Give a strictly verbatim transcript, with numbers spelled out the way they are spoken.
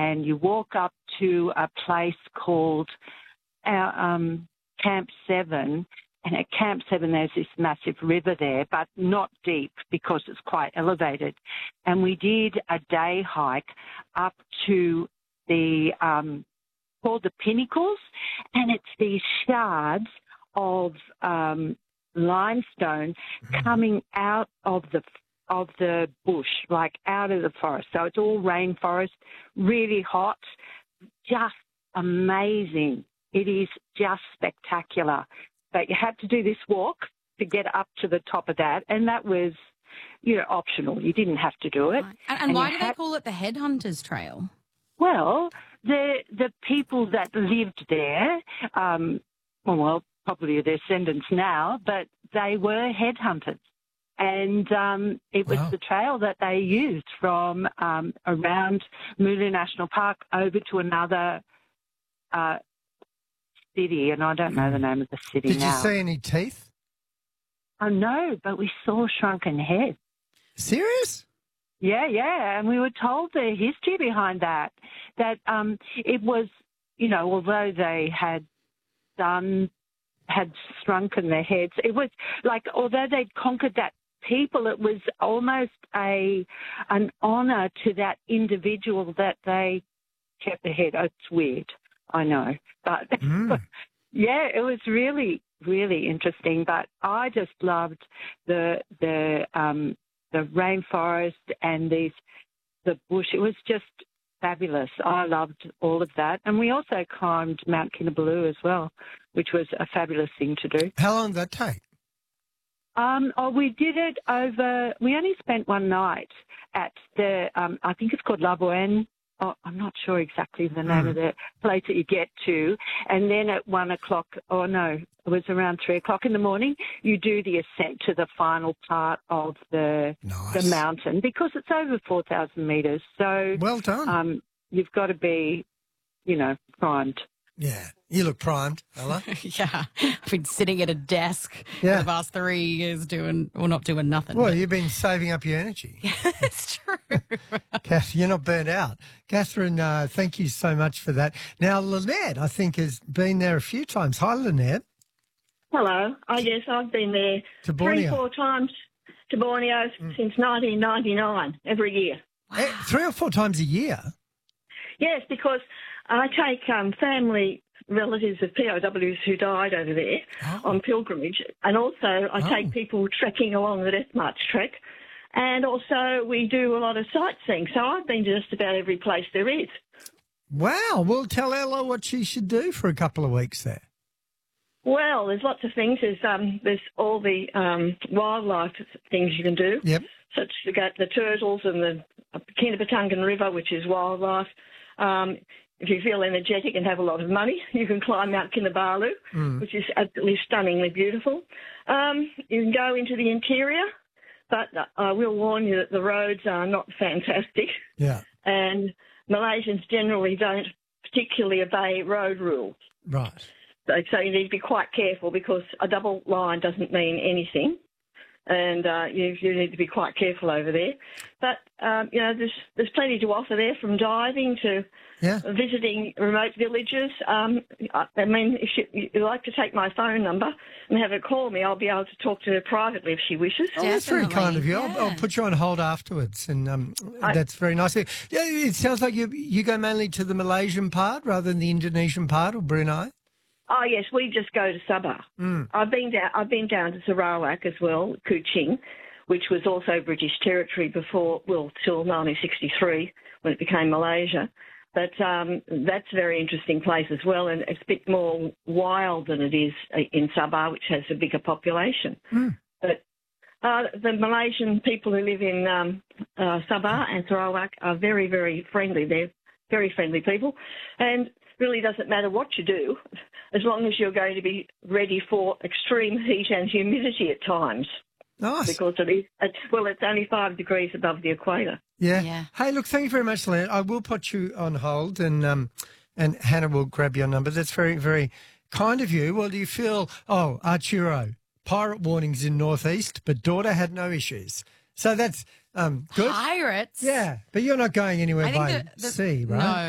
and you walk up to a place called our, um, Camp Seven. And at Camp Seven, there's this massive river there, but not deep because it's quite elevated. And we did a day hike up to the um, called the Pinnacles, and it's these shards of um, limestone mm-hmm. coming out of the of the bush, like out of the forest. So it's all rainforest, really hot, just amazing. It is just spectacular. But you had to do this walk to get up to the top of that, and that was, you know, optional. You didn't have to do it. Right. And, and, and why do had... they call it the Headhunters Trail? Well, the the people that lived there, um, well, probably their descendants now, but they were headhunters. And um, it was wow. the trail that they used from um, around Mooloo National Park over to another uh, city, and I don't know the name of the city Did now. Did you see any teeth? Oh, no, but we saw shrunken heads. Serious? Yeah, yeah, and we were told the history behind that, that um, it was, you know, although they had done, had shrunken their heads, it was like, although they'd conquered that people, it was almost a an honour to that individual that they kept their head. Oh, it's weird, I know, but mm. yeah, it was really, really interesting. But I just loved the the um, the rainforest and these the bush. It was just fabulous. I loved all of that, and we also climbed Mount Kinabalu as well, which was a fabulous thing to do. How long did that take? Um, oh, we did it over, we only spent one night at the, um, I think it's called La Bohème. Oh, I'm not sure exactly the name mm. of the place that you get to. And then at one o'clock, oh no, it was around three o'clock in the morning, you do the ascent to the final part of the nice. the mountain because it's over four thousand metres. So well done. Um, you've got to be, you know, primed. Yeah, you look primed, Ella. Yeah, I've been sitting at a desk yeah. for the past three years doing, or not doing nothing. Well, but... you've been saving up your energy. Yeah, it's true. Kath, you're not burnt out. Catherine, uh, thank you so much for that. Now, Lynette, I think, has been there a few times. Hi, Lynette. Hello. Oh, yes, I've been there to Borneo. three, four times to Borneo mm. since nineteen ninety-nine, every year. Wow. Three or four times a year? Yes, because I take um, family relatives of P O Ws who died over there oh. on pilgrimage, and also I oh. take people trekking along the Death March trek, and also we do a lot of sightseeing. So I've been to just about every place there is. Wow. Well, tell Ella what she should do for a couple of weeks there. Well, there's lots of things. There's um, there's all the um, wildlife things you can do. Yep. Such as the, the turtles and the Kinabatangan River, which is wildlife. Um, if you feel energetic and have a lot of money, you can climb Mount Kinabalu, mm. which is absolutely stunningly beautiful. Um, you can go into the interior, but I will warn you that the roads are not fantastic. Yeah. And Malaysians generally don't particularly obey road rules. Right. So, so you need to be quite careful because a double line doesn't mean anything. And uh, you, you need to be quite careful over there. But, um, you know, there's there's plenty to offer there, from diving to yeah. visiting remote villages. Um, I, I mean, if you, you'd like to take my phone number and have her call me, I'll be able to talk to her privately if she wishes. Oh, that's very kind of you. Yeah. I'll, I'll put you on hold afterwards, and um, I, that's very nice. Yeah, it sounds like you you go mainly to the Malaysian part rather than the Indonesian part or Brunei. Oh yes, we just go to Sabah. Mm. I've been down. I've been down to Sarawak as well, Kuching, which was also British territory before, well, till nineteen sixty-three when it became Malaysia. But um, that's a very interesting place as well, and it's a bit more wild than it is in Sabah, which has a bigger population. Mm. But uh, the Malaysian people who live in um, uh, Sabah and Sarawak are very, very friendly. They're very friendly people, and really doesn't matter what you do, as long as you're going to be ready for extreme heat and humidity at times. Nice. Because it is, it's, well, it's only five degrees above the equator. Yeah. yeah. Hey, look, thank you very much, Lynette. I will put you on hold, and um, and Hannah will grab your number. That's very, very kind of you. Well, do you feel, oh, Arturo, pirate warnings in Northeast, but daughter had no issues. So that's um, good. Pirates? Yeah, but you're not going anywhere by the, the, sea, right? No.